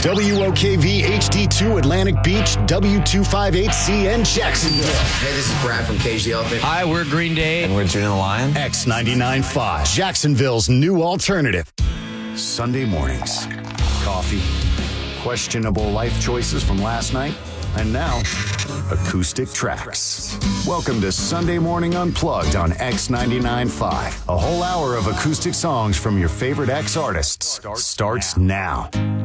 WOKV HD2 Atlantic Beach, W258CN Jacksonville. Hey, this is Brad from Cage the Elephant. Hi, we're Green Day. And we're Tune the Lion. X99.5, Jacksonville's new alternative. Sunday mornings. Coffee. Questionable life choices from last night. And now, acoustic tracks. Welcome to Sunday Morning Unplugged on X99.5. A whole hour of acoustic songs from your favorite X artists starts now.